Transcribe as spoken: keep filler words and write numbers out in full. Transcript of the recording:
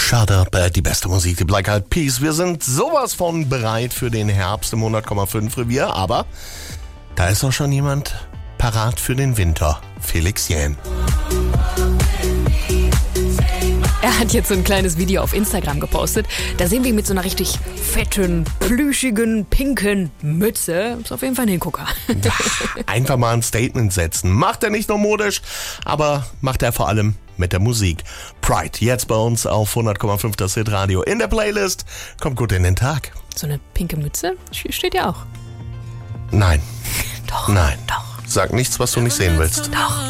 Shut Up, äh, die beste Musik, die Black Eyed Peas. Wir sind sowas von bereit für den Herbst im hundert Komma fünf Revier, aber da ist auch schon jemand parat für den Winter. Felix Jähn. Er hat jetzt so ein kleines Video auf Instagram gepostet. Da sehen wir ihn mit so einer richtig fetten, plüschigen, pinken Mütze. Ist auf jeden Fall ein Hingucker. Ja, einfach mal ein Statement setzen. Macht er nicht nur modisch, aber macht er vor allem mit der Musik. Pride, jetzt bei uns auf hundert Komma fünf das Hitradio in der Playlist. Kommt gut in den Tag. So eine pinke Mütze steht ja auch. Nein. Doch. Nein. Doch. Sag nichts, was du nicht sehen willst. Doch.